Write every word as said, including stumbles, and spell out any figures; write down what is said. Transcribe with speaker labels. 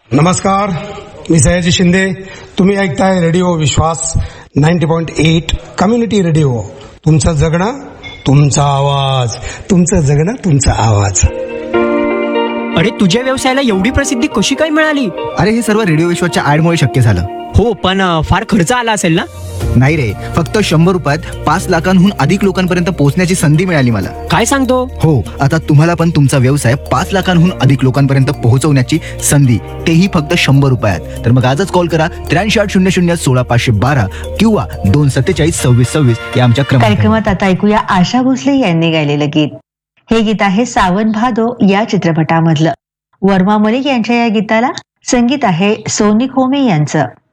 Speaker 1: नमस्कार, मी सयाजी शिंदे. तुम्ही ऐकताय रेडिओ विश्वास ninety point eight community radio. तुमचं जगणं तुमचा आवाज, तुमचं जगणं तुमचा आवाज.
Speaker 2: अरे, तुझ्या व्यवसायाला एवढी प्रसिद्धी कशी काय मिळाली?
Speaker 3: अरे, हे सर्व रेडिओ विश्वासच्या ऍडमुळे शक्य झालं.
Speaker 2: हो, पण अ, फार खर्च आला असेल ना?
Speaker 3: नाही रे, फक्त शंभर रुपयात पाच लाखांहून अधिक लोकांपर्यंत पोहोचण्याची संधी मिळाली मला.
Speaker 2: काय सांगतो?
Speaker 3: हो, आता तुम्हाला पण तुमचा व्यवसाय पाच लाखांहून अधिक लोकांपर्यंत पोहोचवण्याची संधी, तेही फक्त शंभर रुपयात. तर मग आजच कॉल करा त्र्याऐंशी आठ शून्य शून्य सोळा पाचशे बारा किंवा दोन सत्तेचाळीस सव्वीस सव्वीस या आमच्या
Speaker 4: कार्यक्रमात आता ऐकूया आशा भोसले यांनी गायलेलं गीत. हे गीत आहे सावन भादो या चित्रपटामधलं. वर्मा मलिक यांच्या या गीताला संगीत आहे सोनी खोमे यांचं.